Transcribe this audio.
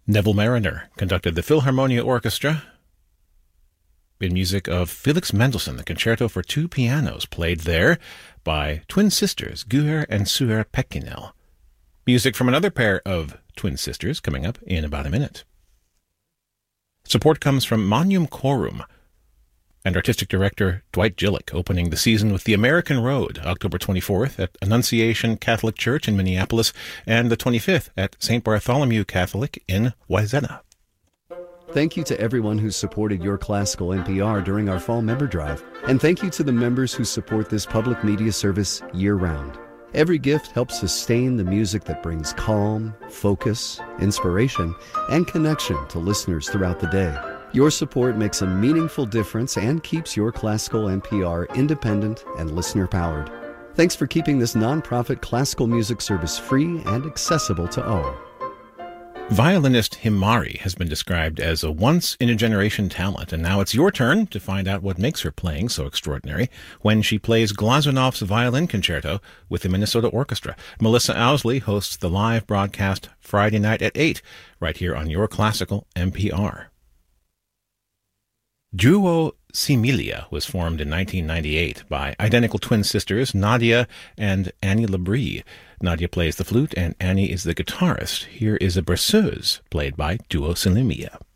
Neville Mariner conducted the Philharmonia Orchestra in music of Felix Mendelssohn, the Concerto for Two Pianos, played there by twin sisters Guher and Suher Pekkinel. Music from another pair of twin sisters coming up in about a minute. Support comes from Magnum Chorum and artistic director Dwight Gillick, opening the season with The American Road, October 24th at Annunciation Catholic Church in Minneapolis and the 25th at St. Bartholomew Catholic in Wayzata. Thank you to everyone who supported Your Classical NPR during our fall member drive, and thank you to the members who support this public media service year-round. Every gift helps sustain the music that brings calm, focus, inspiration, and connection to listeners throughout the day. Your support makes a meaningful difference and keeps Your Classical NPR independent and listener-powered. Thanks for keeping this nonprofit classical music service free and accessible to all. Violinist Himari has been described as a once-in-a-generation talent, and now it's your turn to find out what makes her playing so extraordinary when she plays Glazunov's Violin Concerto with the Minnesota Orchestra. Melissa Owsley hosts the live broadcast Friday night at 8, right here on Your Classical NPR. Duo Similia was formed in 1998 by identical twin sisters Nadia and Annie Labrie. Nadia plays the flute and Annie is the guitarist. Here is a berceuse played by Duo Similia.